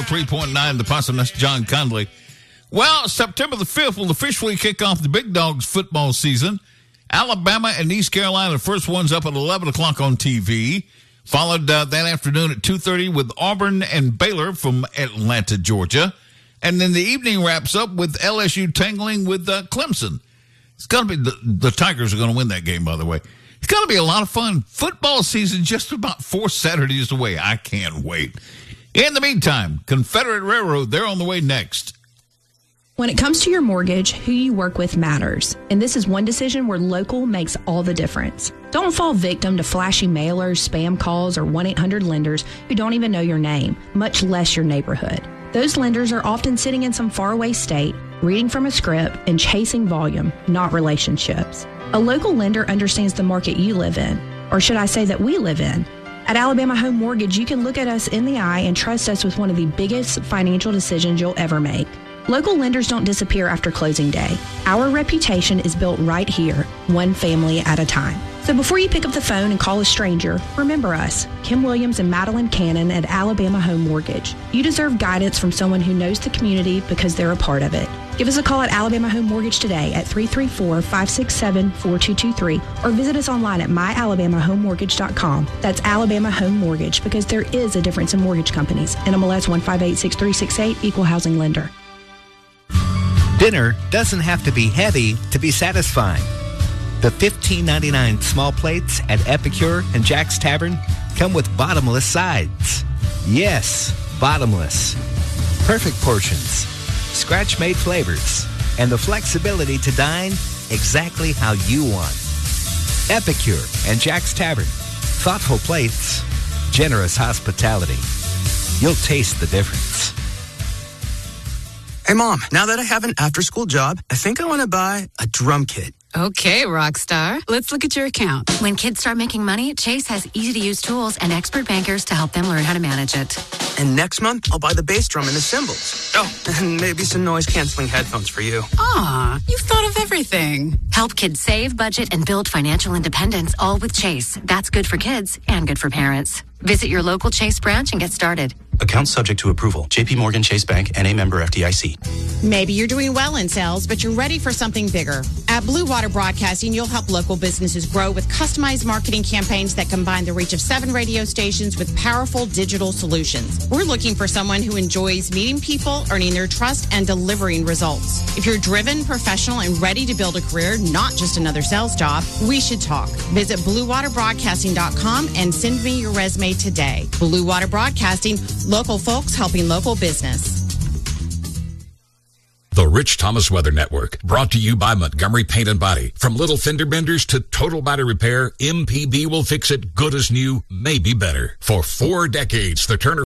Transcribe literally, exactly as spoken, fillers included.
three point nine, the Possum. That's John Conley. Well, September the fifth will officially kick off the Big Dogs football season. Alabama and East Carolina, the first one's up at eleven o'clock on T V. Followed uh, that afternoon at two thirty with Auburn and Baylor from Atlanta, Georgia. And then the evening wraps up with L S U tangling with uh, Clemson. It's going to be, the, the Tigers are going to win that game, by the way. It's going to be a lot of fun. Football season just about four Saturdays away. I can't wait. In the meantime, Confederate Railroad, they're on the way next. When it comes to your mortgage, who you work with matters. And this is one decision where local makes all the difference. Don't fall victim to flashy mailers, spam calls, or one eight hundred lenders who don't even know your name, much less your neighborhood. Those lenders are often sitting in some faraway state, reading from a script, and chasing volume, not relationships. A local lender understands the market you live in, or should I say that we live in. At Alabama Home Mortgage, you can look at us in the eye and trust us with one of the biggest financial decisions you'll ever make. Local lenders don't disappear after closing day. Our reputation is built right here, one family at a time. So before you pick up the phone and call a stranger, remember us, Kim Williams and Madeline Cannon at Alabama Home Mortgage. You deserve guidance from someone who knows the community because they're a part of it. Give us a call at Alabama Home Mortgage today at three three four, five six seven, four two two three or visit us online at my alabama home mortgage dot com. That's Alabama Home Mortgage because there is a difference in mortgage companies. N M L S one five eight six three six eight, Equal Housing Lender. Dinner doesn't have to be heavy to be satisfying. The fifteen ninety-nine small plates at Epicure and Jack's Tavern come with bottomless sides. Yes, bottomless. Perfect portions, scratch-made flavors, and the flexibility to dine exactly how you want. Epicure and Jack's Tavern. Thoughtful plates, generous hospitality. You'll taste the difference. Hey, Mom, now that I have an after-school job, I think I want to buy a drum kit. Okay, Rockstar. Let's look at your account. When kids start making money, Chase has easy-to-use tools and expert bankers to help them learn how to manage it. And next month, I'll buy the bass drum and the cymbals. Oh, and maybe some noise-canceling headphones for you. Aw, you've thought of everything. Help kids save, budget, and build financial independence, all with Chase. That's good for kids and good for parents. Visit your local Chase branch and get started. Account subject to approval. J P Morgan Chase Bank, N A member F D I C. Maybe you're doing well in sales, but you're ready for something bigger. At Blue Water Broadcasting, you'll help local businesses grow with customized marketing campaigns that combine the reach of seven radio stations with powerful digital solutions. We're looking for someone who enjoys meeting people, earning their trust, and delivering results. If you're driven, professional, and ready to build a career, not just another sales job, we should talk. Visit blue water broadcasting dot com and send me your resume today. Blue Water Broadcasting, local folks helping local business. The Rich Thomas Weather Network, brought to you by Montgomery Paint and Body. From little fender benders to total body repair, M P B will fix it good as new, maybe better. For four decades, the Turner